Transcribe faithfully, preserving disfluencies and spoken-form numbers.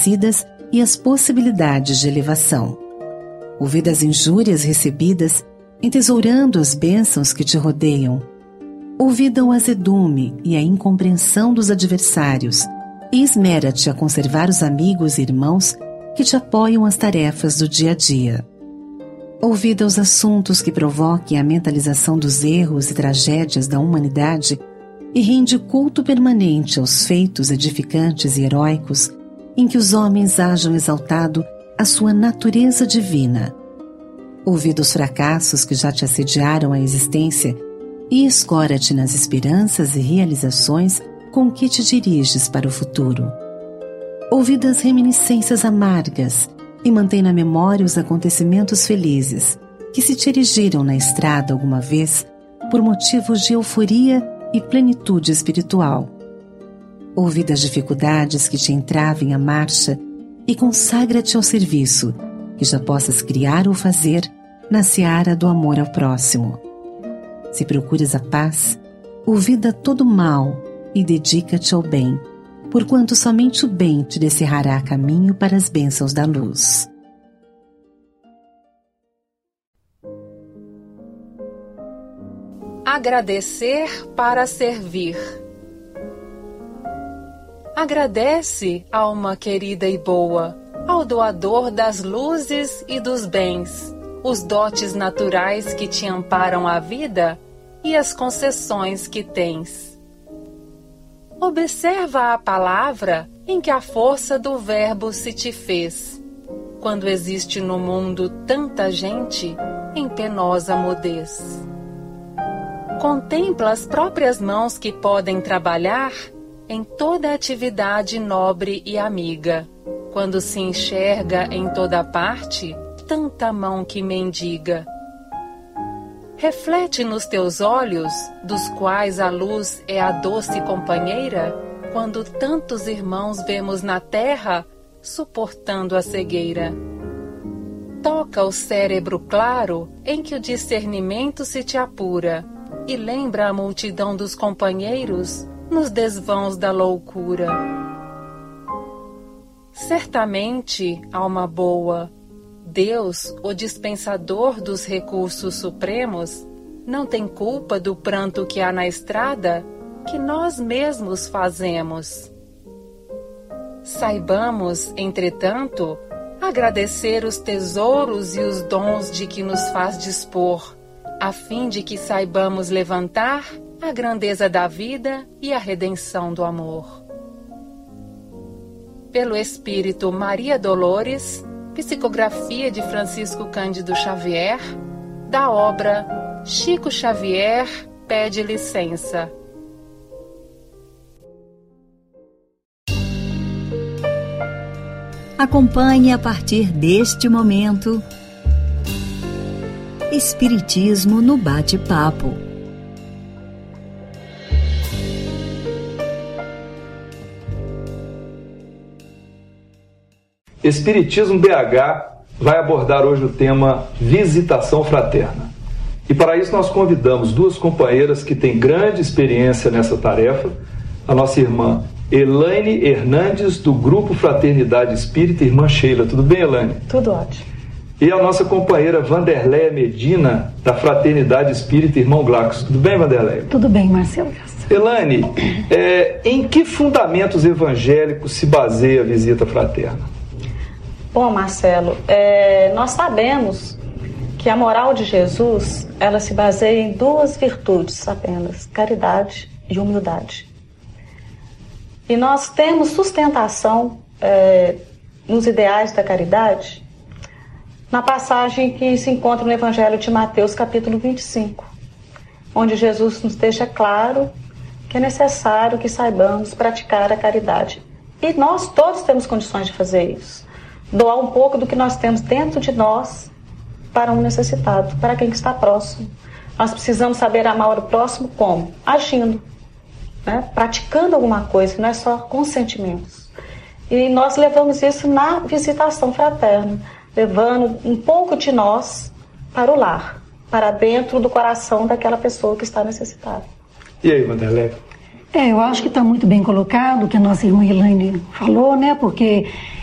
reconhecidas e as possibilidades de elevação. Ouvida as injúrias recebidas, entesourando as bênçãos que te rodeiam. Ouvida o azedume e a incompreensão dos adversários, e esmera-te a conservar os amigos e irmãos que te apoiam as tarefas do dia a dia. Ouvida os assuntos que provoquem a mentalização dos erros e tragédias da humanidade e rende culto permanente aos feitos edificantes e heróicos em que os homens hajam exaltado a sua natureza divina. Ouvida os fracassos que já te assediaram a existência e escora-te nas esperanças e realizações com que te diriges para o futuro. Ouvida as reminiscências amargas e mantém na memória os acontecimentos felizes que se te erigiram na estrada alguma vez por motivos de euforia e plenitude espiritual. Ouvida as dificuldades que te entravem a marcha e consagra-te ao serviço que já possas criar ou fazer na seara do amor ao próximo. Se procuras a paz, ouvida todo o mal e dedica-te ao bem, porquanto somente o bem te descerrará caminho para as bênçãos da luz. Agradecer para servir. Agradece, alma querida e boa, ao doador das luzes e dos bens, os dotes naturais que te amparam a vida e as concessões que tens. Observa a palavra em que a força do verbo se te fez, quando existe no mundo tanta gente em penosa mudez. Contempla as próprias mãos que podem trabalhar em toda atividade nobre e amiga, quando se enxerga em toda parte tanta mão que mendiga. Reflete nos teus olhos, dos quais a luz é a doce companheira, quando tantos irmãos vemos na terra suportando a cegueira. Toca o cérebro claro em que o discernimento se te apura e lembra a multidão dos companheiros nos desvãos da loucura. Certamente, alma boa, Deus, o dispensador dos recursos supremos, não tem culpa do pranto que há na estrada que nós mesmos fazemos. Saibamos, entretanto, agradecer os tesouros e os dons de que nos faz dispor, a fim de que saibamos levantar a grandeza da vida e a redenção do amor. Pelo Espírito Maria Dolores, psicografia de Francisco Cândido Xavier, da obra Chico Xavier Pede Licença. Acompanhe a partir deste momento Espiritismo no Bate-Papo. Espiritismo B H vai abordar hoje o tema Visitação Fraterna. E para isso nós convidamos duas companheiras que têm grande experiência nessa tarefa, a nossa irmã Elaine Hernandes, do Grupo Fraternidade Espírita, irmã Sheila. Tudo bem, Elaine? Tudo ótimo. E a nossa companheira Vanderleia Medina, da Fraternidade Espírita, irmão Glacos. Tudo bem, Vanderleia? Tudo bem, Marcelo. Elaine, é, em que fundamentos evangélicos se baseia a visita fraterna? Bom, Marcelo, é, nós sabemos que a moral de Jesus, ela se baseia em duas virtudes apenas, caridade e humildade. E nós temos sustentação é, nos ideais da caridade na passagem que se encontra no Evangelho de Mateus, capítulo vinte e cinco, onde Jesus nos deixa claro que é necessário que saibamos praticar a caridade. E nós todos temos condições de fazer isso. Doar um pouco do que nós temos dentro de nós para um necessitado, para quem está próximo. Nós precisamos saber amar o próximo como? Agindo, né? Praticando alguma coisa, não é só com sentimentos. E nós levamos isso na visitação fraterna, levando um pouco de nós para o lar, para dentro do coração daquela pessoa que está necessitada. E aí, Vanderleia? É, eu acho que está muito bem colocado o que a nossa irmã Elaine falou, né? Porque